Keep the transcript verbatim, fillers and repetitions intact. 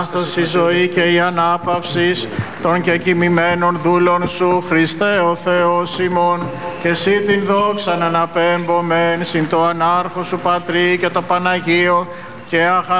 η ζωή και η ανάπαυση των και κοιμημένων δούλων σου, Χριστέ ο Θεός ημών, και εσύ την δόξα να αναπέμπομεν συν το ανάρχο σου Πατρί και το Παναγίο και αχα